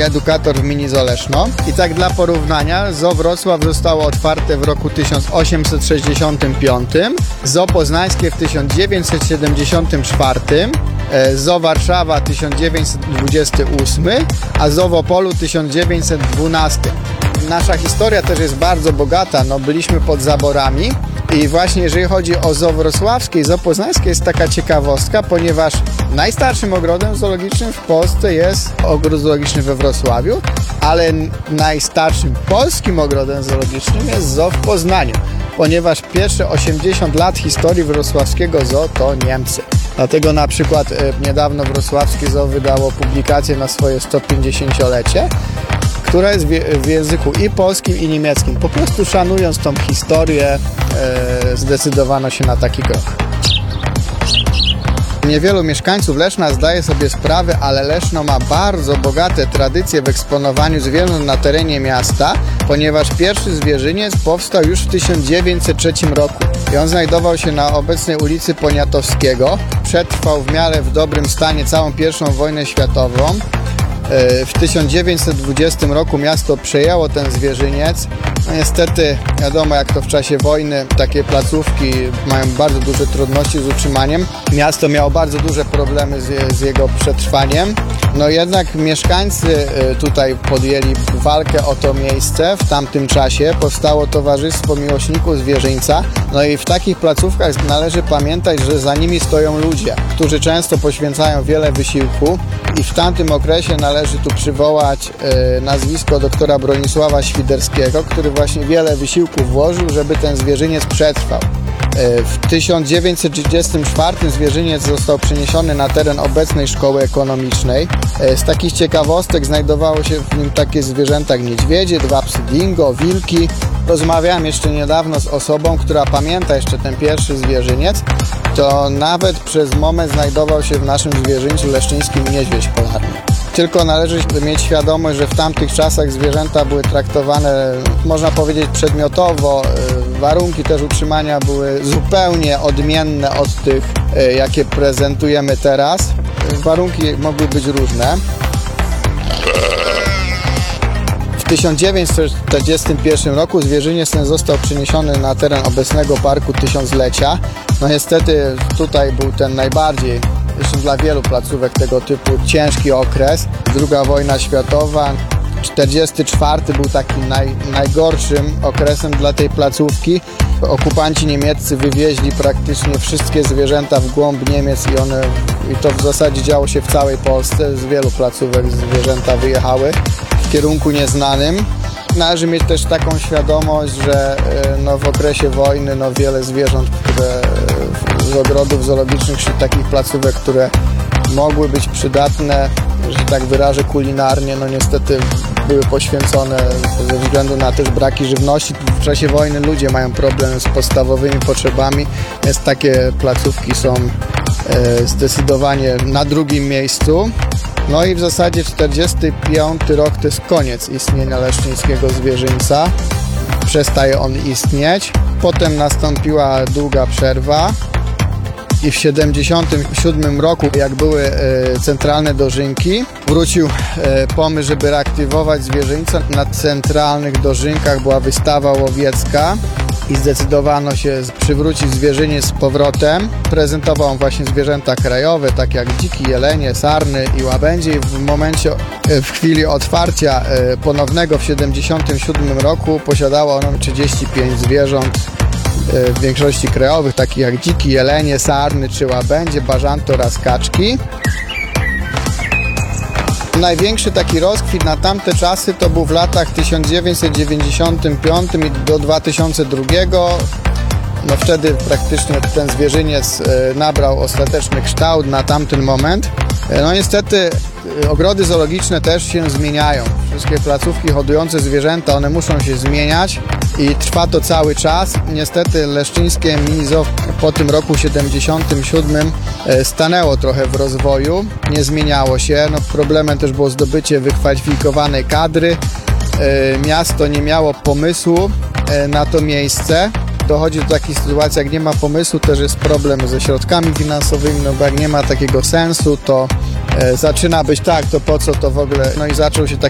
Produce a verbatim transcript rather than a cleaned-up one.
edukator w Mini Zoo Leszno. I tak dla porównania, Zoo Wrocław zostało otwarte w roku tysiąc osiemset sześćdziesiątym piątym, Zoo Poznańskie w tysiąc dziewięćset siedemdziesiątym czwartym, Zoo Warszawa tysiąc dziewięćset dwudziesty ósmy, a Zoo w Opolu tysiąc dziewięćset dwunasty. Nasza historia też jest bardzo bogata, no byliśmy pod zaborami i właśnie jeżeli chodzi o Zoo Wrocławskie i Zoo Poznańskie jest taka ciekawostka, ponieważ najstarszym ogrodem zoologicznym w Polsce jest ogród zoologiczny we Wrocławiu, ale najstarszym polskim ogrodem zoologicznym jest Zoo w Poznaniu, ponieważ pierwsze osiemdziesiąt lat historii wrocławskiego zoo to Niemcy. Dlatego na przykład niedawno wrocławskie zoo wydało publikację na swoje sto pięćdziesięciolecie, która jest w języku i polskim, i niemieckim. Po prostu szanując tą historię, e, zdecydowano się na taki krok. Niewielu mieszkańców Leszna zdaje sobie sprawę, ale Leszno ma bardzo bogate tradycje w eksponowaniu zwierząt na terenie miasta, ponieważ pierwszy zwierzyniec powstał już w tysiąc dziewięćset trzecim roku. I on znajdował się na obecnej ulicy Poniatowskiego. Przetrwał w miarę w dobrym stanie całą pierwszą wojnę światową. W tysiąc dziewięćset dwudziestym roku miasto przejęło ten zwierzyniec. No niestety, wiadomo jak to w czasie wojny, takie placówki mają bardzo duże trudności z utrzymaniem. Miasto miało bardzo duże problemy z, z jego przetrwaniem. No jednak mieszkańcy tutaj podjęli walkę o to miejsce. W tamtym czasie powstało Towarzystwo Miłośników Zwierzyńca. No i w takich placówkach należy pamiętać, że za nimi stoją ludzie, którzy często poświęcają wiele wysiłku i w tamtym okresie należy tu przywołać e, nazwisko doktora Bronisława Świderskiego, który właśnie wiele wysiłku włożył, żeby ten zwierzyniec przetrwał. E, w tysiąc dziewięćset trzydziestym czwartym zwierzyniec został przeniesiony na teren obecnej szkoły ekonomicznej. E, z takich ciekawostek znajdowało się w nim takie zwierzęta jak niedźwiedzie, dwa psy dingo, wilki. Rozmawiałem jeszcze niedawno z osobą, która pamięta jeszcze ten pierwszy zwierzyniec. To nawet przez moment znajdował się w naszym zwierzyńcu leszczyńskim niedźwiedź polarny. Tylko należy mieć świadomość, że w tamtych czasach zwierzęta były traktowane, można powiedzieć, przedmiotowo. Warunki też utrzymania były zupełnie odmienne od tych, jakie prezentujemy teraz. Warunki mogły być różne. W tysiąc dziewięćset czterdziestym pierwszym roku zwierzyniec ten został przeniesiony na teren obecnego Parku Tysiąclecia. No niestety tutaj był ten najbardziej, zresztą dla wielu placówek tego typu, ciężki okres. Druga wojna światowa, czterdziesty czwarty był takim naj, najgorszym okresem dla tej placówki. Okupanci niemieccy wywieźli praktycznie wszystkie zwierzęta w głąb Niemiec i one, i to w zasadzie działo się w całej Polsce. Z wielu placówek zwierzęta wyjechały w kierunku nieznanym. Należy mieć też taką świadomość, że no, w okresie wojny no, wiele zwierząt, które z ogrodów zoologicznych czy takich placówek, które mogły być przydatne, że tak wyrażę, kulinarnie, no niestety były poświęcone ze względu na też braki żywności. W czasie wojny ludzie mają problem z podstawowymi potrzebami, więc takie placówki są e, zdecydowanie na drugim miejscu. No i w zasadzie czterdziesty piąty rok to jest koniec istnienia leszczyńskiego zwierzyńca. Przestaje on istnieć. Potem nastąpiła długa przerwa i w siedemdziesiątym siódmym roku, jak były e, centralne dożynki, wrócił e, pomysł, żeby reaktywować zwierzyńca. Na centralnych dożynkach była wystawa łowiecka i zdecydowano się przywrócić zwierzyniec z powrotem. Prezentował on właśnie zwierzęta krajowe, takie jak dziki, jelenie, sarny i łabędzie. I w momencie, w chwili otwarcia ponownego w siedemdziesiątym siódmym roku posiadało ono trzydzieści pięć zwierząt, w większości krajowych, takich jak dziki, jelenie, sarny czy łabędzie, bażanty oraz kaczki. Największy taki rozkwit na tamte czasy to był w latach tysiąc dziewięćset dziewięćdziesiątym piątym i do dwa tysiące drugiego. No wtedy praktycznie ten zwierzyniec nabrał ostateczny kształt na tamten moment. No niestety ogrody zoologiczne też się zmieniają. Wszystkie placówki hodujące zwierzęta, one muszą się zmieniać i trwa to cały czas. Niestety leszczyńskie Mini Zoo po tym roku siedemdziesiątym siódmym stanęło trochę w rozwoju, nie zmieniało się. No, problemem też było zdobycie wykwalifikowanej kadry. Miasto nie miało pomysłu na to miejsce. Dochodzi do takiej sytuacji, jak nie ma pomysłu, też jest problem ze środkami finansowymi, no bo jak nie ma takiego sensu, to e, zaczyna być tak, to po co to w ogóle, no i zaczął się taki